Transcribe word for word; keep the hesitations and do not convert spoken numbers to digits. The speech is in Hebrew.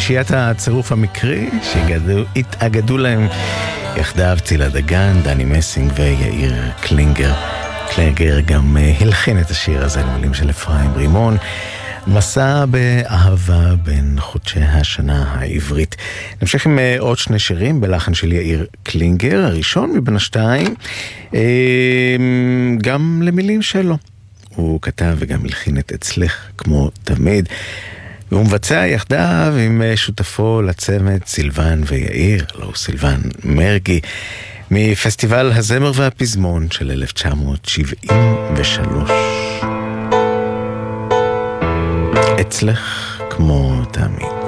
שלישיית הצירוף המקרי שהתאגדו להם יחדיו צילה דגן, דני מסינג ויאיר קלינגר. קלינגר גם הלחין את השיר הזה למילים של אפרים רימון. מסע באהבה בין חודשי השנה העברית. נמשיך עם עוד שני שירים בלחן של יאיר קלינגר, הראשון מבין השתיים, גם למילים שלו. הוא כתב וגם הלחין את אצלך כמו תמיד, והוא מבצע יחדיו עם שותפו לצמד סילבן ויאיר, לא סילבן מרגי, מפסטיבל הזמר והפזמון של אלף תשע מאות שבעים ושלוש. אצלך כמו תמיד.